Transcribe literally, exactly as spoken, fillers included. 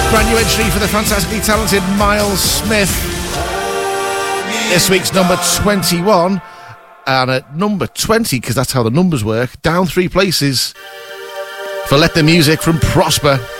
Brand new entry for the fantastically talented Miles Smith. This week's number twenty-one. And at number twenty, because that's how the numbers work, down three places for Let the Music from Prosper.